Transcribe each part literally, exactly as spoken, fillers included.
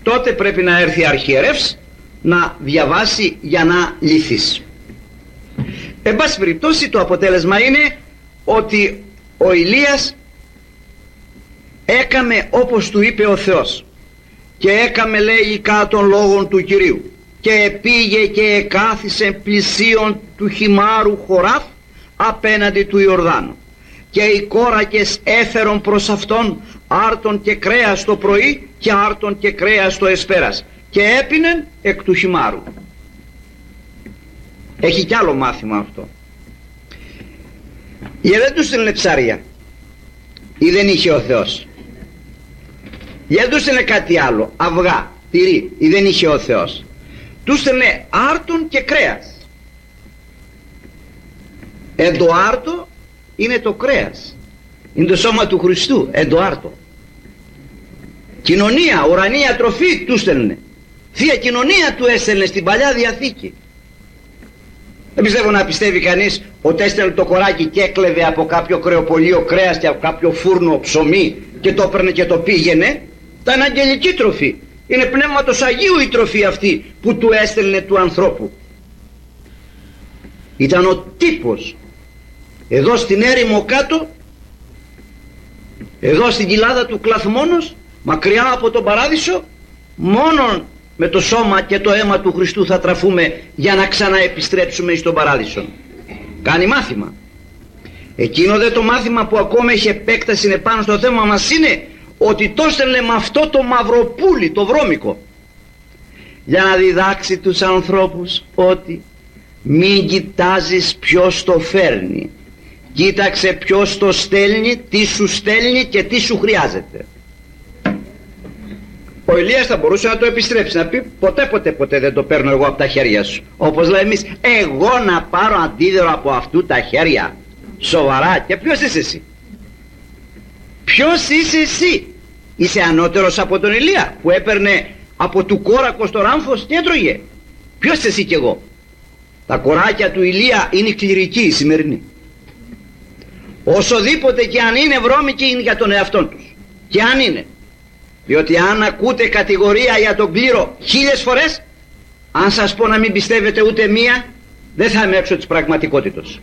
τότε πρέπει να έρθει αρχιερεύς να διαβάσει για να λυθείς. Εν πάση περιπτώσει, το αποτέλεσμα είναι ότι ο Ηλίας έκαμε όπως του είπε ο Θεός και έκαμε, λέει, κατά των λόγων του Κυρίου, και πήγε και εκάθισε πλησίον του χυμάρου Χοράθ απέναντι του Ιορδάνου, και οι κόρακες έφερον προς αυτόν άρτον και κρέας το πρωί και άρτον και κρέας το εσπέρας, και έπινεν εκ του χυμάρου. Έχει κι άλλο μάθημα αυτό. Για δεν του στείλε ψάρια ή δεν είχε ο Θεός. Για δεν του στείλε κάτι άλλο, αυγά, τυρί, ή δεν είχε ο Θεός. Του στείλε άρτον και κρέας. Εν το άρτο είναι το κρέας, είναι το σώμα του Χριστού, εν το άρτο. Κοινωνία, ουρανία τροφή του στέλνε. Θεία κοινωνία του έστελνε στην Παλιά Διαθήκη. Δεν πιστεύω να πιστεύει κανείς ότι έστελνε το κοράκι και έκλεβε από κάποιο κρεοπολείο κρέας και από κάποιο φούρνο ψωμί και το έπαιρνε και το πήγαινε. Ήταν αγγελική τροφή. Είναι πνεύματος Αγίου η τροφή αυτή που του έστελνε του ανθρώπου. Ήταν ο τύπος. Εδώ στην έρημο κάτω, εδώ στην κοιλάδα του Κλαθμόνος, μακριά από τον Παράδεισο, μόνον με το σώμα και το αίμα του Χριστού θα τραφούμε για να ξαναεπιστρέψουμε στον Παράδεισο. Κάνει μάθημα. Εκείνο δε το μάθημα που ακόμα έχει επέκταση επάνω στο θέμα μας είναι ότι το έστελνε με αυτό το μαυροπούλι, το βρώμικο, για να διδάξει τους ανθρώπους ότι μην κοιτάζεις ποιος το φέρνει, κοίταξε ποιος το στέλνει, τι σου στέλνει και τι σου χρειάζεται. Ο Ηλίας θα μπορούσε να το επιστρέψει, να πει ποτέ ποτέ ποτέ δεν το παίρνω εγώ από τα χέρια σου. Όπως λέμε εμείς, εγώ να πάρω αντίδωρο από αυτού τα χέρια? Σοβαρά? Και ποιος είσαι εσύ? Ποιος είσαι εσύ? Είσαι ανώτερος από τον Ηλία που έπαιρνε από του κόρακο στο ράμφος και έτρωγε? Ποιος είσαι εσύ κι εγώ? Τα κοράκια του Ηλία είναι κληρικοί οι σημερινοί. Όσοδήποτε και αν είναι βρώμικοι είναι για τον εαυτόν τους. Και αν είναι. Διότι αν ακούτε κατηγορία για τον κλήρο χίλιες φορές, αν σας πω να μην πιστεύετε ούτε μία, δεν θα είμαι έξω της πραγματικότητας.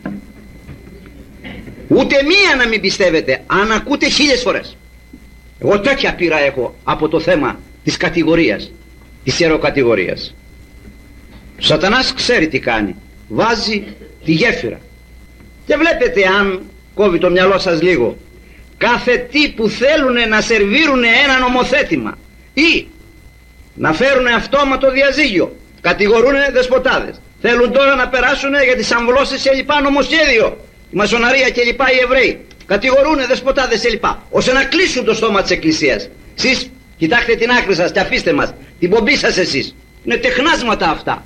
Ούτε μία να μην πιστεύετε, αν ακούτε χίλιες φορές. Εγώ τέτοια πείρα έχω από το θέμα της κατηγορίας, της ιεροκατηγορίας. Ο Σατανάς ξέρει τι κάνει. Βάζει τη γέφυρα. Και βλέπετε, αν κόβει το μυαλό σας λίγο, κάθε τι που θέλουν να σερβίρουν ένα νομοθέτημα ή να φέρουν αυτόματο διαζύγιο, κατηγορούν δεσποτάδες. Θέλουν τώρα να περάσουν για τις αμβλώσεις και λοιπά νομοσχέδιο, η μασοναρία και λοιπά, οι Εβραίοι κατηγορούν δεσποτάδες και λοιπά, ώστε να κλείσουν το στόμα της Εκκλησίας. Εσείς κοιτάξτε την άκρη σας και αφήστε μας την πομπή σας εσείς. Είναι τεχνάσματα αυτά.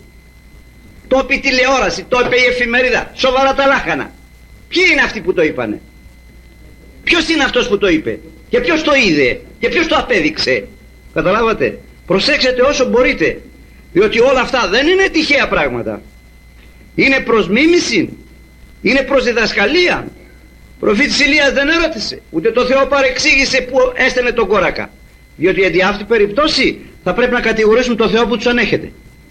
Το είπε η τηλεόραση, το είπε η εφημερίδα, σοβαρά τα λάχανα. Ποιοι είναι αυτοί που το είπανε? Ποιος είναι αυτός που το είπε? Και ποιος το είδε? Και ποιος το απέδειξε? Καταλάβατε? Προσέξτε όσο μπορείτε, διότι όλα αυτά δεν είναι τυχαία πράγματα. Είναι προς μίμηση, είναι προς διδασκαλία. Προφήτης Ηλίας δεν έρωτησε, ούτε το Θεό παρεξήγησε που έστελνε τον κόρακα, διότι εν αυτή περίπτωση θα πρέπει να κατηγορήσουμε τον Θεό που τους ανέχεται.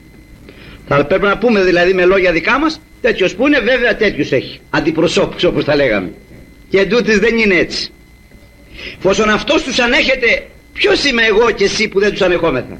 Θα πρέπει να πούμε δηλαδή με λόγια δικά μας, τέτοιος που είναι βέβαια τέτοιους έχει, αντιπροσώπους όπως τα λέγαμε. Και εντούτοις δεν είναι έτσι. Φόσον αυτός τους ανέχεται, ποιος είμαι εγώ και εσύ που δεν τους ανεχόμεθα?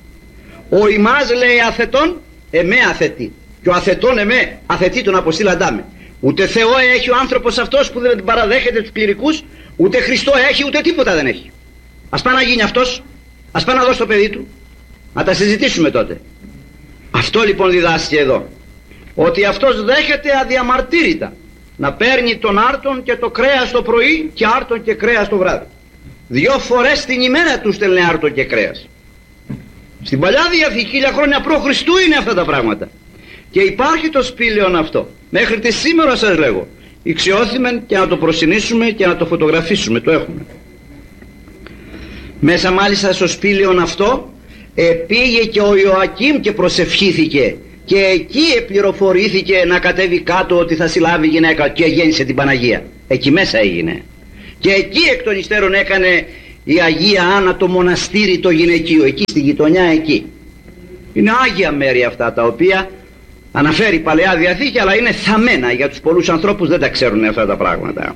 Ο ημάς, λέει, αθετών εμέ αθετή, και ο αθετών εμέ αθετή τον αποστήλαντά με. Ούτε Θεό έχει ο άνθρωπος αυτός που δεν παραδέχεται τους κληρικούς, ούτε Χριστό έχει, ούτε τίποτα δεν έχει. Ας πάει να γίνει αυτός, ας πάει να δώσει το παιδί του, να τα συζητήσουμε τότε. Αυτό λοιπόν διδάσκει εδώ, ότι αυτός δέχεται αδιαμαρτύρητα να παίρνει τον άρτον και το κρέας το πρωί και άρτον και κρέας το βράδυ. Δυο φορές την ημέρα του στέλνε άρτον και κρέας. Στην Παλιά Διαθήκη, χίλια χρόνια προ Χριστού είναι αυτά τα πράγματα. Και υπάρχει το σπήλαιον αυτό. Μέχρι τη σήμερα σας λέγω. Ηξιώθημεν και να το προσυνήσουμε και να το φωτογραφίσουμε. Το έχουμε. Μέσα μάλιστα στο σπήλαιον αυτό πήγε και ο Ιωακήμ και προσευχήθηκε. Και εκεί επληροφορήθηκε να κατέβει κάτω ότι θα συλλάβει γυναίκα και γέννησε την Παναγία. Εκεί μέσα έγινε. Και εκεί εκ των υστέρων έκανε η Αγία Άννα το μοναστήρι το γυναικείο, εκεί στη γειτονιά εκεί. Είναι άγια μέρη αυτά τα οποία αναφέρει η Παλαιά Διαθήκη, αλλά είναι θαμμένα για τους πολλούς ανθρώπους, δεν τα ξέρουν αυτά τα πράγματα.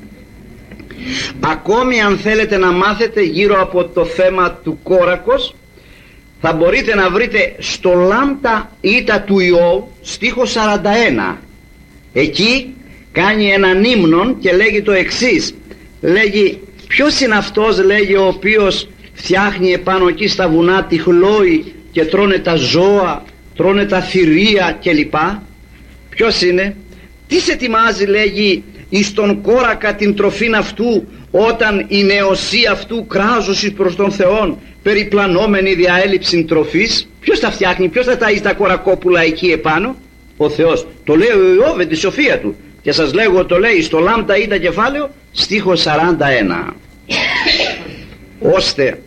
Ακόμη αν θέλετε να μάθετε γύρω από το θέμα του κόρακος, θα μπορείτε να βρείτε στο Λάμπτα Ήτα του Ιώβ στίχο σαράντα ένα. Εκεί κάνει έναν ύμνον και λέγει το εξής, λέγει ποιος είναι αυτός, λέγει, ο οποίος φτιάχνει επάνω εκεί στα βουνά τη χλόη και τρώνε τα ζώα, τρώνε τα θηρία κλπ. Ποιος είναι? Τι σε ετοιμάζει, λέγει, εις τον κόρακα την τροφήν αυτού, όταν η νεοσία αυτού κράζωση προς τον Θεόν, περιπλανόμενη δια έλλειψη τροφής? Ποιος τα φτιάχνει, ποιος θα ταΐζει τα κορακόπουλα εκεί επάνω? Ο Θεός. Το λέει ο Ιώβ τη σοφία του, και σας λέγω το λέει στο Λάμπτα Ήτα κεφάλαιο στίχο σαράντα ένα. Ώστε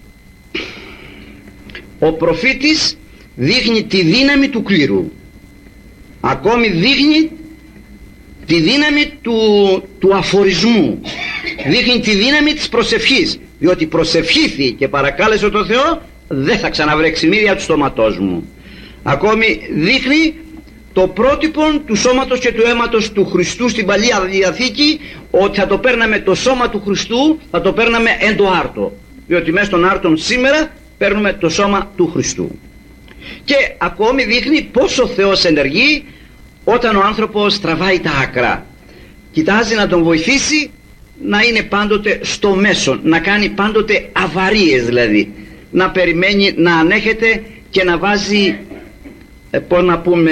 ο προφήτης δείχνει τη δύναμη του κλήρου, ακόμη δείχνει τη δύναμη του, του αφορισμού, δείχνει τη δύναμη της προσευχής, διότι προσευχήθη και παρακάλεσε τον Θεό, δεν θα ξαναβρέξει μύρια του στόματός μου. Ακόμη δείχνει το πρότυπο του σώματος και του αίματος του Χριστού στην Παλιά Διαθήκη, ότι θα το παίρναμε το σώμα του Χριστού, θα το παίρναμε εν το άρτο, διότι μέσα στον άρτον σήμερα παίρνουμε το σώμα του Χριστού. Και ακόμη δείχνει πόσο ο Θεός ενεργεί όταν ο άνθρωπος τραβάει τα άκρα, κοιτάζει να τον βοηθήσει να είναι πάντοτε στο μέσο, να κάνει πάντοτε αβαρίες, δηλαδή να περιμένει, να ανέχεται και να βάζει ε, πώς να πούμε,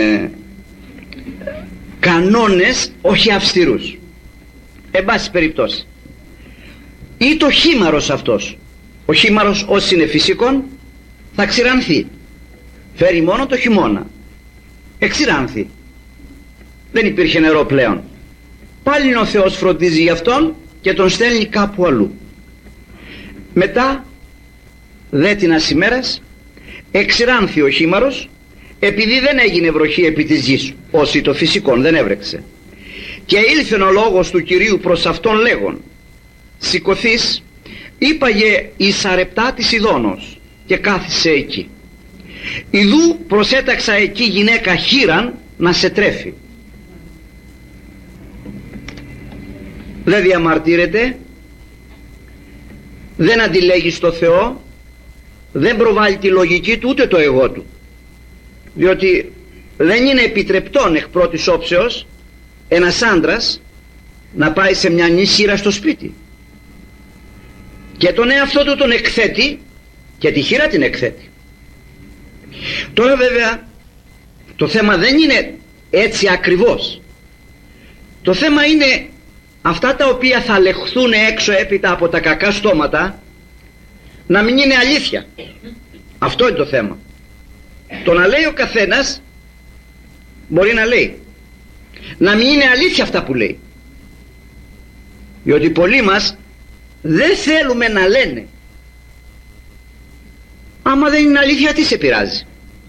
κανόνες όχι αυστηρούς. Εν πάση περιπτώσει, ή το χήμαρος αυτός, ο χήμαρος όσοι είναι φυσικόν θα ξηρανθεί, φέρει μόνο το χειμώνα, εξηράνθη, δεν υπήρχε νερό πλέον, πάλι ο Θεός φροντίζει γι' αυτόν και τον στέλνει κάπου αλλού. Μετά δέτεινας ημέρας εξηράνθη ο χήμαρος, επειδή δεν έγινε βροχή επί της γης, όσοι το φυσικόν δεν έβρεξε, και ήλθεν ο λόγος του Κυρίου προς αυτόν λέγον, σηκωθείς, είπαγε η Σαρεπτά της Ιδώνος, και κάθισε εκεί. Ιδού προσέταξα εκεί γυναίκα χήραν να σε τρέφει. Δεν διαμαρτύρεται, δεν αντιλέγει στο Θεό, δεν προβάλλει τη λογική του ούτε το εγώ του, διότι δεν είναι επιτρεπτόν εκ πρώτης όψεως ένας άντρας να πάει σε μια νησίρα στο σπίτι και τον εαυτό του τον εκθέτει και τη χείρα την εκθέτει. Τώρα βέβαια το θέμα δεν είναι έτσι ακριβώς, το θέμα είναι αυτά τα οποία θα λεχθούν έξω έπειτα από τα κακά στόματα να μην είναι αλήθεια. Αυτό είναι το θέμα. Το να λέει ο καθένας μπορεί να λέει, να μην είναι αλήθεια αυτά που λέει, διότι πολλοί μας δεν θέλουμε να λένε. Άμα δεν είναι αλήθεια, τι σε πειράζει?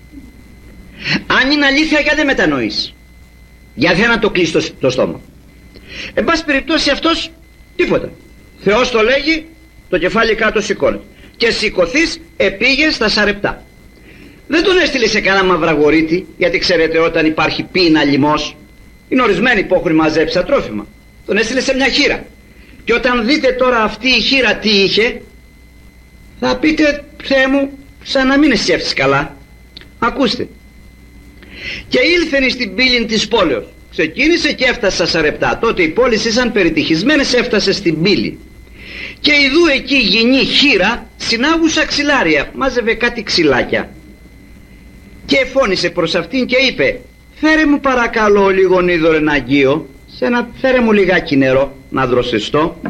Αν είναι αλήθεια, γιατί δεν μετανοείς? Γιατί να το κλείσει το, το στόμα? Εν πάση περιπτώσει αυτός τίποτα, Θεός το λέγει, το κεφάλι κάτω σηκώνει, και σηκωθείς επήγε στα Σαρεπτά. Δεν τον έστειλε σε κανένα μαυραγωρίτη, γιατί ξέρετε όταν υπάρχει πείνα λιμός, είναι ορισμένοι που έχουν μαζέψει τα τρόφιμα, τον έστειλε σε μια χήρα. Και όταν δείτε τώρα αυτή η χήρα τι είχε, θα πείτε, Θεέ μου, σαν να μην σκέφτεσαι καλά. Ακούστε, και ήλθεν στην πύλη της πόλεως, ξεκίνησε και έφτασε στα Σαρεπτά. Τότε οι πόλεις ήσαν περιτυχισμένες, έφτασε στην πύλη, και ειδού εκεί γινή χήρα συνάγουσα ξυλάρια, μάζευε κάτι ξυλάκια, και εφώνησε προς αυτήν και είπε, φέρε μου παρακαλώ λίγο είδωρεν αγίο, σε να φέρε μου λιγάκι νερό να δροσιστώ.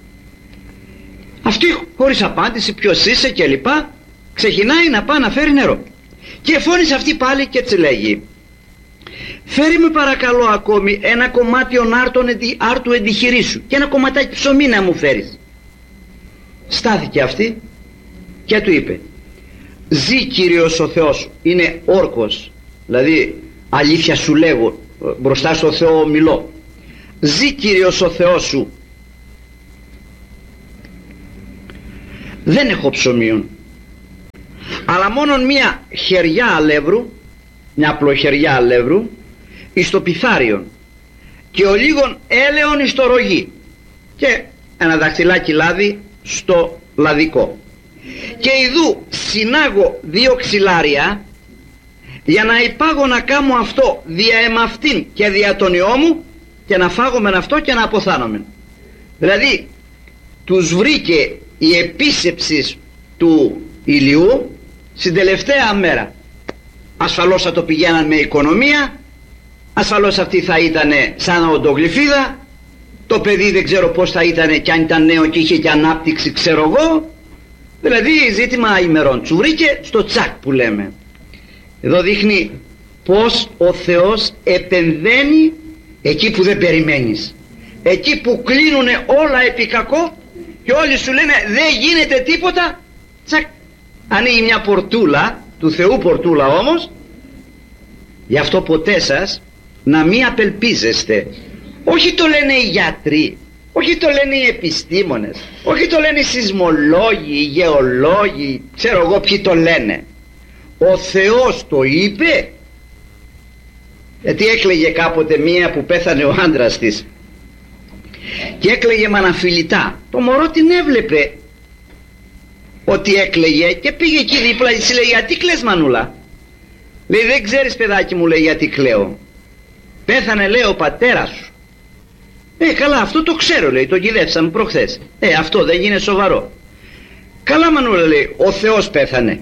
Αυτή χωρίς απάντηση, ποιος είσαι και λοιπά, ξεκινάει να πάει να φέρει νερό, και εφώνησε αυτή πάλι και έτσι λέγει, φέρει μου παρακαλώ ακόμη ένα κομμάτι ονάρτων άρτου εντυχηρίσου και ένα κομματάκι ψωμί να μου φέρεις. Στάθηκε αυτή και του είπε, ζει Κύριος ο Θεός, είναι όρκος, δηλαδή αλήθεια σου λέγω, μπροστά στο Θεό μιλώ, ζει Κύριος ο Θεός σου, δεν έχω ψωμίων, αλλά μόνον μία χεριά αλεύρου, μια απλοχεριά αλεύρου εις το πιθάριον, και ο λίγον έλεον εις το ρογί, και ένα δαχτυλάκι λάδι στο λαδικό. Και ιδού συνάγω δύο ξυλάρια, για να υπάγω να κάνω αυτό δια εμαυτήν και δια τον ιό μου, και να φάγω μεν αυτό και να αποθάνομαι. Δηλαδή τους βρήκε η επίσκεψη του ηλιού στην τελευταία μέρα. Ασφαλώς θα το πηγαίναν με οικονομία, ασφαλώς αυτή θα ήταν σαν οντογλυφίδα, το παιδί δεν ξέρω πως θα ήταν, και αν ήταν νέο και είχε και ανάπτυξη ξέρω εγώ, δηλαδή ζήτημα ημερών. Του βρήκε στο τσακ που λέμε. Εδώ δείχνει πως ο Θεός επεμβαίνει εκεί που δεν περιμένεις, εκεί που κλείνουνε όλα επί κακό και όλοι σου λένε δεν γίνεται τίποτα, τσακ, ανοίγει μια πορτούλα του Θεού, πορτούλα όμως. Γι' αυτό ποτέ σας να μην απελπίζεστε. Όχι το λένε οι γιατροί, όχι το λένε οι επιστήμονες, όχι το λένε οι σεισμολόγοι, οι γεωλόγοι, ξέρω εγώ ποιοι το λένε. Ο Θεός το είπε. Γιατί έκλαιγε κάποτε μία που πέθανε ο άντρας της και έκλαιγε με αναφιλητά. Το μωρό την έβλεπε ότι έκλαιγε και πήγε εκεί δίπλα, της λέει γιατί κλαις μανούλα? Λέει δεν ξέρεις παιδάκι μου, λέει, γιατί κλαίω. Πέθανε, λέει, ο πατέρας σου. Ε καλά, αυτό το ξέρω, λέει, το γυδεύσαμε προχθές. Ε αυτό δεν είναι σοβαρό. Καλά μανούλα, λέει, ο Θεός πέθανε.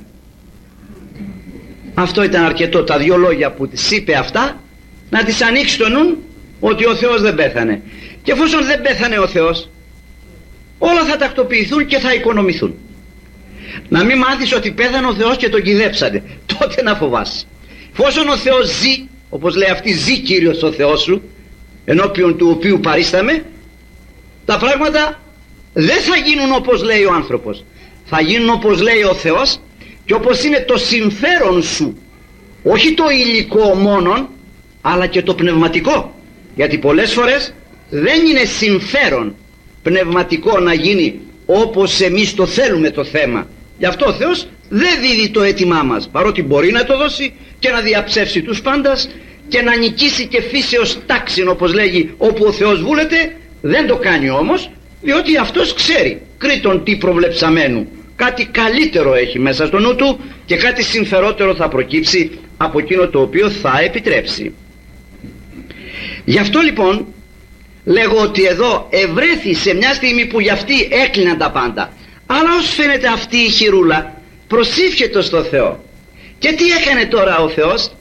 Αυτό ήταν αρκετό, τα δυο λόγια που της είπε αυτά, να της ανοίξει το νου ότι ο Θεός δεν πέθανε. Και εφόσον δεν πέθανε ο Θεός, όλα θα τακτοποιηθούν και θα οικονομηθούν. Να μην μάθεις ότι πέθανε ο Θεός και τον κυδέψατε, τότε να φοβάσαι. Εφόσον ο Θεός ζει, όπως λέει αυτή, ζει Κύριος ο Θεός σου, ενώπιον του οποίου παρίσταμε, τα πράγματα δεν θα γίνουν όπως λέει ο άνθρωπος, θα γίνουν όπως λέει ο Θεός και όπως είναι το συμφέρον σου, όχι το υλικό μόνον, αλλά και το πνευματικό. Γιατί πολλές φορές δεν είναι συμφέρον πνευματικό να γίνει όπως εμείς το θέλουμε το θέμα. Γι' αυτό ο Θεός δεν δίδει το αίτημά μας, παρότι μπορεί να το δώσει και να διαψεύσει τους πάντας και να νικήσει και φύσεως τάξιν, όπως λέγει, όπου ο Θεός βούλεται. Δεν το κάνει όμως, διότι αυτός ξέρει κρίτον τι προβλεψαμένου. Κάτι καλύτερο έχει μέσα στο νου του και κάτι συμφερότερο θα προκύψει από εκείνο το οποίο θα επιτρέψει. Γι' αυτό λοιπόν λέγω ότι εδώ ευρέθη σε μια στιγμή που για αυτή έκλειναν τα πάντα, αλλά ως φαίνεται αυτή η χειρούλα προσήφιετο στο Θεό. Και τι έκανε τώρα ο Θεός?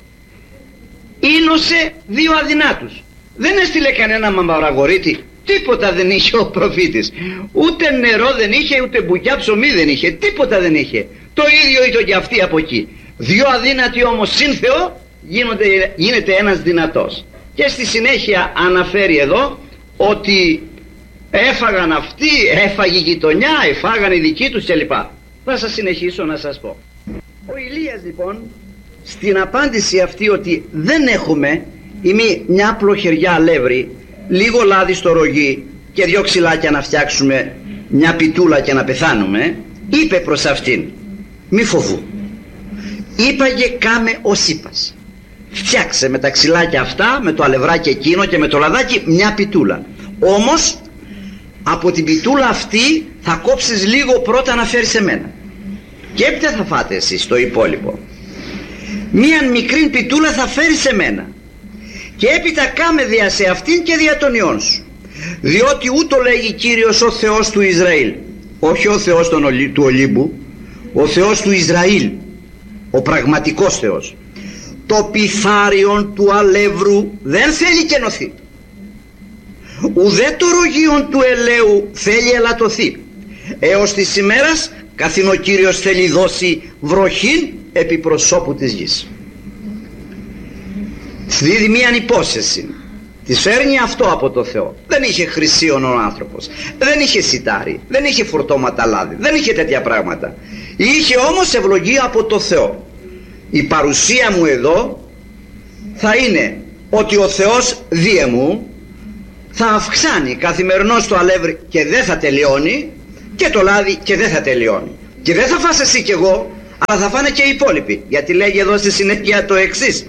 Ήνωσε δύο αδυνάτους. Δεν έστειλε κανένα μαμαραγωρίτη, τίποτα δεν είχε ο προφήτης, ούτε νερό δεν είχε, ούτε μπουκιά ψωμί δεν είχε, τίποτα δεν είχε. Το ίδιο ήταν και αυτοί από εκεί. Δύο αδύνατοι όμως συν Θεό γίνονται, γίνεται ένας δυνατός. Και στη συνέχεια αναφέρει εδώ ότι έφαγαν αυτοί, έφαγε η γειτονιά, εφάγαν οι δικοί τους κλπ. Θα σας συνεχίσω να σας πω. Ο Ηλίας λοιπόν στην απάντηση αυτή ότι δεν έχουμε ημί μια πλοχεριά αλεύρι, λίγο λάδι στο ρογί και δυο ξυλάκια να φτιάξουμε μια πιτούλα και να πεθάνουμε, είπε προς αυτήν μη φοβού, είπαγε κάμε ως είπας, φτιάξε με τα ξυλάκια αυτά, με το αλευράκι εκείνο και με το λαδάκι μια πιτούλα. Όμως από την πιτούλα αυτή θα κόψεις λίγο πρώτα να φέρεις εμένα και έπειτα θα φάτε εσείς το υπόλοιπο. Μίαν μικρή πιτούλα θα φέρεις εμένα και έπειτα κάμε δια σε αυτήν και δια των ιών σου, διότι ούτω λέγει Κύριος ο Θεός του Ισραήλ, όχι ο Θεός του Ολύμπου, ο Θεός του Ισραήλ, ο πραγματικός Θεός. Το πιθάριον του αλεύρου δεν θέλει κενωθεί, ουδέ το ρογίον του ελαίου θέλει ελαττωθεί, έως της ημέρας καθήν ο Κύριος θέλει δώσει βροχήν επί προσώπου της γης. Δίδει μίαν υπόσχεση, της φέρνει αυτό από το Θεό. Δεν είχε χρυσίον ο άνθρωπος, δεν είχε σιτάρι, δεν είχε φορτώματα λάδι, δεν είχε τέτοια πράγματα. Είχε όμως ευλογία από το Θεό. Η παρουσία μου εδώ θα είναι ότι ο Θεός δίε μου θα αυξάνει καθημερινώς το αλεύρι και δεν θα τελειώνει, και το λάδι και δεν θα τελειώνει. Και δεν θα φας εσύ κι εγώ, αλλά θα φάνε και οι υπόλοιποι. Γιατί λέγει εδώ στη συνέχεια το εξής.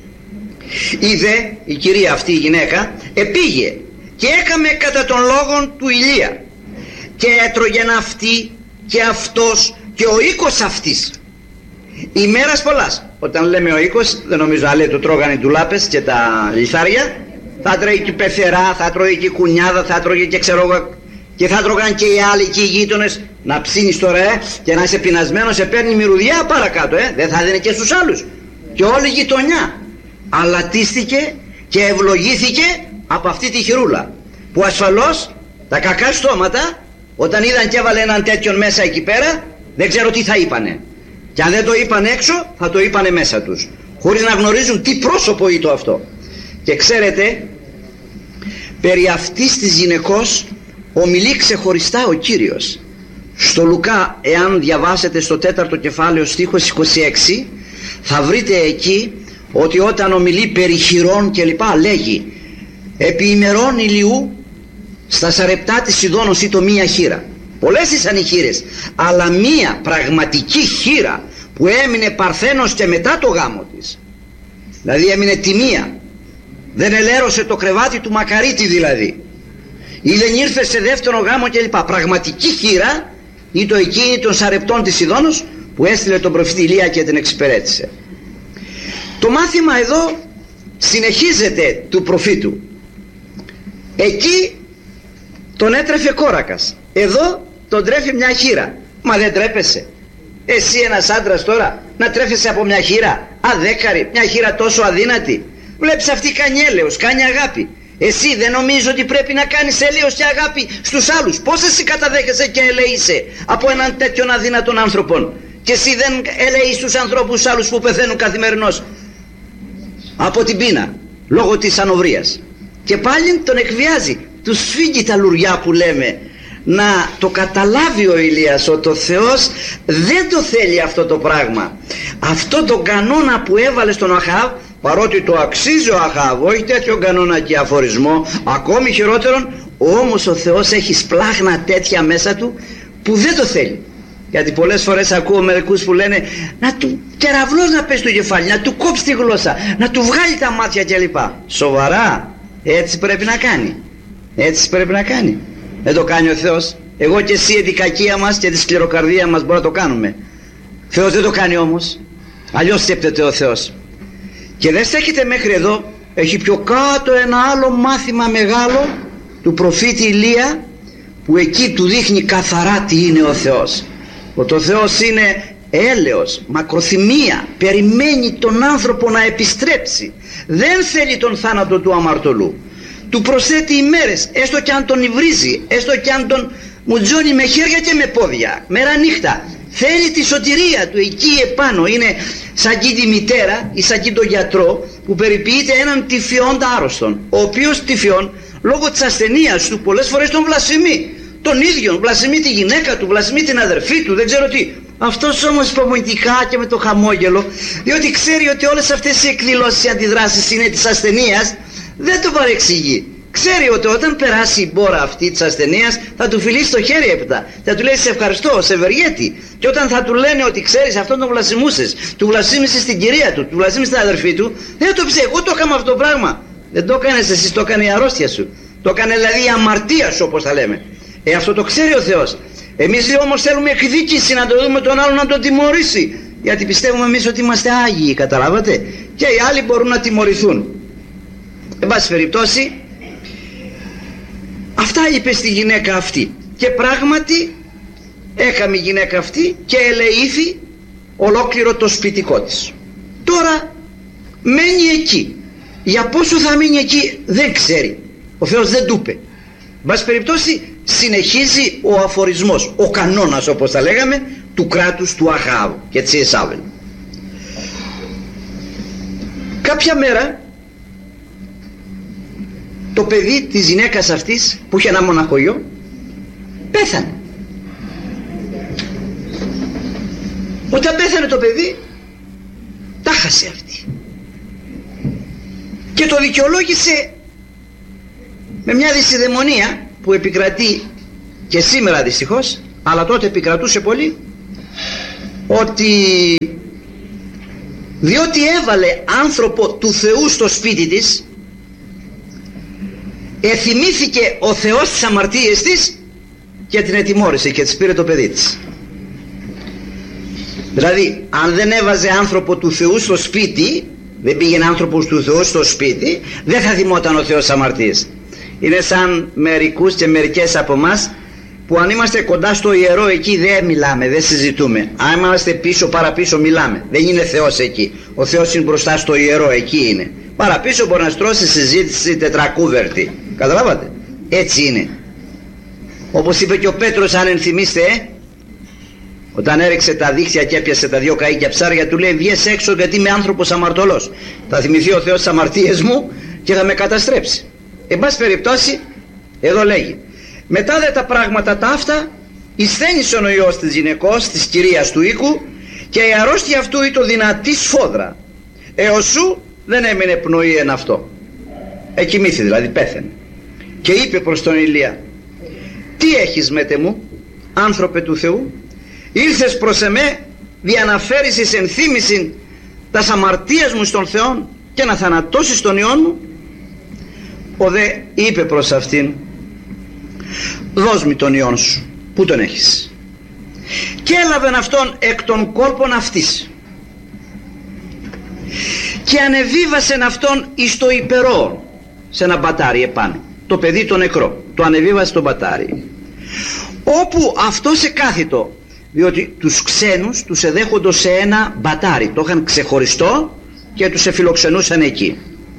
Είδε η κυρία αυτή η γυναίκα, επήγε και έκαμε κατά των λόγων του Ηλία και έτρωγεν αυτή και αυτός και ο οίκος αυτής ημέρας πολλάς. Όταν λέμε ο οίκος, δεν νομίζω να λέει το τρώγανε οι ντουλάπες και τα λιθάρια. Θα τρώγε και πεθερά, θα τρώγε και κουνιάδα, θα τρώγε και ξέρω, και θα τρώγαν και οι άλλοι και οι γείτονες. Να ψήνεις τώρα ε, και να είσαι πεινασμένος, σε παίρνει μυρουδιά παρακάτω, ε, δεν θα δίνει και στους άλλους. Και όλη η γειτονιά αλατίστηκε και ευλογήθηκε από αυτή τη χειρούλα, που ασφαλώς τα κακά στόματα όταν είδαν και έβαλε έναν τέτοιον μέσα εκεί πέρα, δεν ξέρω τι θα είπανε. Και αν δεν το είπαν έξω, θα το είπανε μέσα τους, χωρίς να γνωρίζουν τι πρόσωπο είναι το αυτό. Και ξέρετε, περί αυτής της γυναικός ομιλεί ξεχωριστά ο Κύριος. Στο Λουκά, εάν διαβάσετε στο τέταρτο κεφάλαιο στίχος είκοσι έξι, θα βρείτε εκεί ότι όταν ομιλεί περί χειρών και λοιπά, λέγει επί ημερών ηλιού στα σαρεπτά της Σιδώνος ή το μία χείρα. Πολλές ήσαν οι χείρες, αλλά μία πραγματική χείρα που έμεινε παρθένος και μετά το γάμο της, δηλαδή έμεινε τη μία, δεν ελέρωσε το κρεβάτι του μακαρίτη δηλαδή, ή δεν ήρθε σε δεύτερο γάμο κλπ. Πραγματική χείρα ή το εκείνη των σαρεπτών της Σιδώνος που έστειλε τον προφήτη Ηλία και την εξυπηρέτησε. Το μάθημα εδώ συνεχίζεται του προφήτου. Εκεί τον έτρεφε κόρακας, εδώ τον τρέφει μια χείρα. Μα δεν τρέπεσαι εσύ ένας άντρας τώρα να τρέφεσαι από μια χείρα αδέκαρη, μια χείρα τόσο αδύνατη? Βλέπεις αυτή κάνει έλεος, κάνει αγάπη. Εσύ δεν νομίζω ότι πρέπει να κάνεις έλεος και αγάπη στους άλλους? Πώς εσύ καταδέχεσαι και ελεείσαι από έναν τέτοιον αδύνατον άνθρωπον, και εσύ δεν ελεείς τους ανθρώπους άλλους που πεθαίνουν καθημερινώς από την πείνα λόγω της ανοβρίας? Και πάλι τον εκβιάζει, του σφίγγει τα λουριά που λέμε. Να το καταλάβει ο Ηλίας ότι ο Θεός δεν το θέλει αυτό το πράγμα. Αυτό το κανόνα που έβαλε στον Αχάβ, παρότι το αξίζει ο Αχάβ, όχι τέτοιο κανόνα και αφορισμό, ακόμη χειρότερον, όμως ο Θεός έχει σπλάχνα τέτοια μέσα του που δεν το θέλει. Γιατί πολλές φορές ακούω μερικούς που λένε να του κεραυνός να πέσει το κεφάλι, να του κόψει τη γλώσσα, να του βγάλει τα μάτια κλπ. Σοβαρά, έτσι πρέπει να κάνει? Έτσι πρέπει να κάνει? Δεν το κάνει ο Θεός? Εγώ και εσύ την κακία μας και τη σκληροκαρδία μας μπορούμε να το κάνουμε. Θεός δεν το κάνει όμως. Αλλιώς σκέπτεται ο Θεός. Και δεν στέκεται μέχρι εδώ. Έχει πιο κάτω ένα άλλο μάθημα μεγάλο του προφήτη Ηλία, που εκεί του δείχνει καθαρά τι είναι ο Θεός. Ότι ο Θεός είναι έλεος, μακροθυμία, περιμένει τον άνθρωπο να επιστρέψει. Δεν θέλει τον θάνατο του αμαρτωλού. Του προσθέτει ημέρες, έστω και αν τον υβρίζει, έστω και αν τον μουτζώνει με χέρια και με πόδια, μέρα νύχτα. Θέλει τη σωτηρία του εκεί επάνω. Είναι σαν και τη μητέρα ή σαν και τον γιατρό που περιποιείται έναν τυφιόντα άρρωστον, ο οποίος τυφιόν λόγω της ασθενείας του πολλές φορές τον βλασφημεί. Τον ίδιο βλασφημεί τη γυναίκα του, βλασφημεί την αδερφή του, δεν ξέρω τι. Αυτός όμως υπομονητικά και με το χαμόγελο, διότι ξέρει ότι όλες αυτές οι εκδηλώσεις, οι αντιδράσεις είναι της ασθενείας, δεν το παρεξηγεί. Ξέρει ότι όταν περάσει η μπόρα αυτή της ασθενείας θα του φιλήσει το χέρι έπειτα, θα του λέει σε ευχαριστώ, σε ευεργέτη. Και όταν θα του λένε ότι ξέρεις αυτόν τον βλασιμούσες, του βλασίμησες την κυρία του, του βλασίμησες την αδερφή του, δεν το ψε, εγώ το έκανα αυτό το πράγμα. Δεν το έκανες εσύ, το έκανε η αρρώστια σου. Το έκανε δηλαδή η αμαρτία σου, όπως θα λέμε. Ε, αυτό το ξέρει ο Θεός. Εμείς όμως θέλουμε εκδίκηση, να το δούμε τον άλλον να τον τιμωρήσει, γιατί πιστεύουμε εμείς ότι είμαστε άγιοι, καταλάβατε, και οι άλλοι μπορούν να τιμωρηθούν. Εν πάση περιπτώσει, αυτά είπε στη γυναίκα αυτή, και πράγματι έκαμε η γυναίκα αυτή και ελεήθη ολόκληρο το σπιτικό της. Τώρα μένει εκεί. Για πόσο θα μείνει εκεί δεν ξέρει, ο Θεός δεν του είπε. Εν πάση περιπτώσει συνεχίζει ο αφορισμός, ο κανόνας όπως τα λέγαμε, του κράτους του Αχάβ και της Ιεσάβελ. Κάποια μέρα το παιδί της γυναίκας αυτής που είχε ένα μοναχογιό πέθανε. Όταν πέθανε το παιδί, τα χάσε αυτή και το δικαιολόγησε με μια δυσιδαιμονία που επικρατεί και σήμερα δυστυχώς, αλλά τότε επικρατούσε πολύ, ότι διότι έβαλε άνθρωπο του Θεού στο σπίτι της, εθυμήθηκε ο Θεός τις αμαρτίες της και την ετιμώρησε και της πήρε το παιδί της. Δηλαδή αν δεν έβαζε άνθρωπο του Θεού στο σπίτι, δεν πήγαινε άνθρωπος του Θεού στο σπίτι, δεν θα θυμόταν ο Θεός αμαρτίες. Είναι σαν μερικούς και μερικές από εμάς που αν είμαστε κοντά στο ιερό εκεί δεν μιλάμε, δεν συζητούμε. Αν είμαστε πίσω παραπίσω μιλάμε. Δεν είναι Θεός εκεί. Ο Θεός είναι μπροστά στο ιερό, εκεί είναι. Παραπίσω μπορεί να στρώσει συζήτηση τετρακούβερτη. Καταλάβατε? Έτσι είναι. Όπως είπε και ο Πέτρος, αν ενθυμίστε, ε, όταν έριξε τα δίχτυα και έπιασε τα δυο καΐκια ψάρια, του λέει βγες έξω γιατί είμαι άνθρωπος αμαρτωλός. Θα θυμηθεί ο Θεός τις αμαρτίες μου και θα με καταστρέψει. Εν πάση περιπτώσει, εδώ λέγει, μετά δε τα πράγματα τα αυτά εισθένησε ο ιός της γυναικός, της κυρίας του οίκου, και η αρρώστια αυτού ήτο δυνατή σφόδρα, έως σου δεν έμεινε πνοή εν αυτό. Εκοιμήθη, δηλαδή πέθανε. Και είπε προς τον Ηλία, τι έχεις μέτε μου, άνθρωπε του Θεού? Ήλθες προς εμέ δια να φέρεις εις ενθύμησιν τας αμαρτίας μου στον Θεόν και να θανατώσεις τον ιόν μου? Ο δε είπε προς αυτήν, δώσ' μου τον ιόν σου, πού τον έχεις? Και έλαβεν αυτόν εκ των κόλπων αυτής και ανεβίβασεν αυτόν εις το υπερό, σε ένα μπατάρι επάνω, το παιδί το νεκρό, το ανεβίβασε στο μπατάρι, όπου αυτός εκάθιτο, διότι τους ξένους τους εδέχοντο σε ένα μπατάρι, το είχαν ξεχωριστό και τους εφιλοξενούσαν εκεί.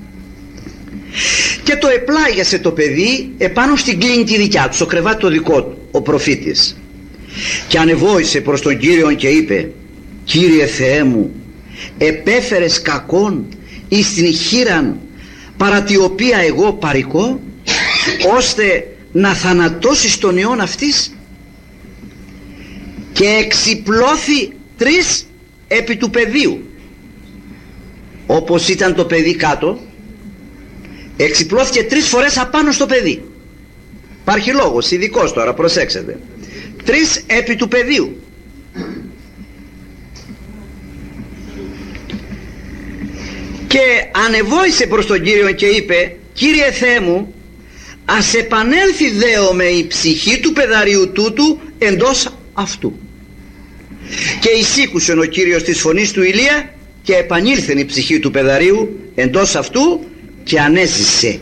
Και το επλάγιασε το παιδί επάνω στην κλίνη τη δικιά του, στο κρεβάτι το δικό του, ο προφήτης. Και ανεβόησε προς τον Κύριον και είπε, Κύριε Θεέ μου, επέφερες κακόν εις την χείραν παρά τη οποία εγώ παρικώ, ώστε να θανατώσεις τον ιόν αυτής? Και εξυπλώθη τρεις επί του πεδίου, όπως ήταν το παιδί κάτω, εξυπλώθηκε τρεις φορές απάνω στο παιδί. Υπάρχει λόγος ειδικός τώρα, προσέξτε. Τρεις επί του πεδίου. Και ανεβόησε προς τον Κύριο και είπε, Κύριε Θεέ μου, ας επανέλθει δέομαι η ψυχή του παιδαριού τούτου εντός αυτού. Και εισήκουσεν ο Κύριος της φωνής του Ηλία και επανήλθεν η ψυχή του παιδαρίου εντός αυτού και ανέζησε.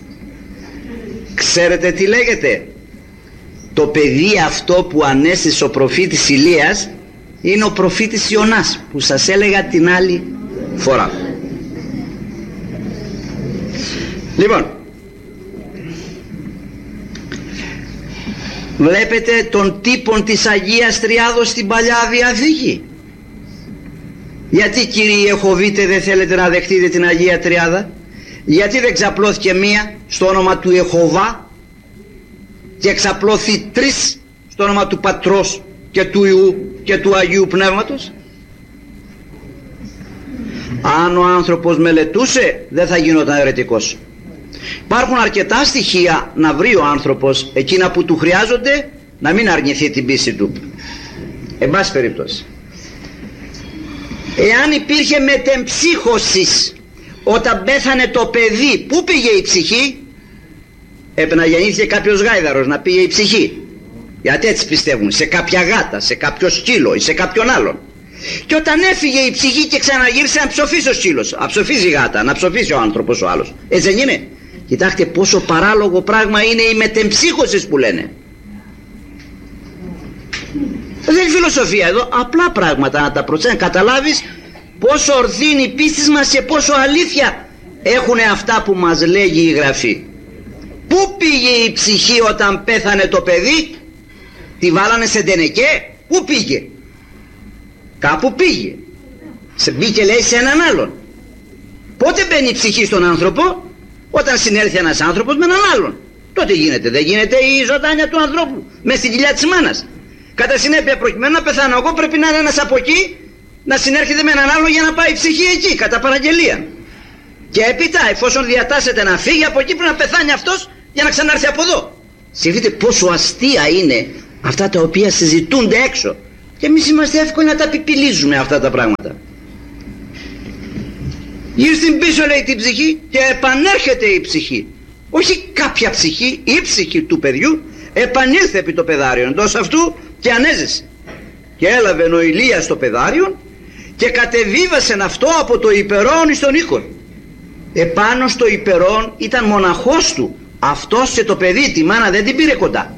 Ξέρετε τι λέγεται? Το παιδί αυτό που ανέζησε ο προφήτης Ηλίας είναι ο προφήτης Ιωνάς, που σας έλεγα την άλλη φορά. Λοιπόν, βλέπετε τον τύπον της Αγίας Τριάδος στην Παλιά Διαθήκη. Γιατί κύριοι Ιεχωβίτε δεν θέλετε να δεχτείτε την Αγία Τριάδα? Γιατί δεν ξαπλώθηκε μία στο όνομα του Ιεχωβά και ξαπλώθη τρεις στο όνομα του Πατρός και του Ιού και του Αγίου Πνεύματος? Αν ο άνθρωπος μελετούσε δεν θα γινόταν αιρετικός. Υπάρχουν αρκετά στοιχεία να βρει ο άνθρωπος εκείνα που του χρειάζονται να μην αρνηθεί την πίστη του. Εν πάση περιπτώσει, εάν υπήρχε μετεμψύχωσης όταν πέθανε το παιδί, πού πήγε η ψυχή? Έπρεπε να γεννήθηκε κάποιος γάιδαρος να πήγε η ψυχή, γιατί έτσι πιστεύουν, σε κάποια γάτα, σε κάποιο σκύλο ή σε κάποιον άλλον. Και όταν έφυγε η ψυχή και ξαναγύρισε, να ψοφίσει ο σκύλος, να ψοφίζει η γάτα, να ψοφίσει ο άνθρωπος ο άλλος. Έτσι δεν είναι? Κοιτάξτε πόσο παράλογο πράγμα είναι η μετεμψύχωση που λένε. Δεν είναι φιλοσοφία εδώ, απλά πράγματα να τα προσέχεις, να καταλάβεις πόσο ορθή είναι η πίστη μας και πόσο αλήθεια έχουν αυτά που μας λέγει η Γραφή. Πού πήγε η ψυχή όταν πέθανε το παιδί? Τη βάλανε σε τενεκέ? Πού πήγε? Κάπου πήγε. Σε μπήκε λέει σε έναν άλλον. Πότε μπαίνει η ψυχή στον άνθρωπο? Όταν συνέλθει ένας άνθρωπος με έναν άλλον. Τότε γίνεται. Δεν γίνεται η ζωντάνια του ανθρώπου μες στην κοιλιά της μάνας. Κατά συνέπεια, προκειμένου να πεθάνω εγώ, πρέπει να είναι ένας από εκεί, να συνέρχεται με έναν άλλον για να πάει η ψυχή εκεί, κατά παραγγελία. Και έπειτα, εφόσον διατάσσεται να φύγει από εκεί, πρέπει να πεθάνει αυτός για να ξανάρθει από εδώ. Σκεφτείτε πόσο αστεία είναι αυτά τα οποία συζητούνται έξω, και εμείς είμαστε εύκολοι να τα πιπιλίζουμε αυτά τα πράγματα. Ήρθε πίσω, λέει, την ψυχή και επανέρχεται η ψυχή, όχι κάποια ψυχή, η ψυχή του παιδιού επανήλθε επί το πεδάριο εντός αυτού και ανέζησε, και έλαβε ο Ηλίας το πεδάριο και κατεβίβασε αυτό από το υπερόν εις τον οίκον. Επάνω στο υπερόν ήταν μοναχός του αυτός, και το παιδί, τη μάνα δεν την πήρε κοντά.